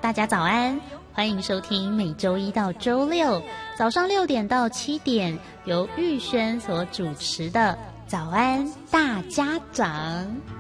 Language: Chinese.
大家早安，欢迎收听每周一到周六早上6点到7点由玉轩所主持的早安大家长。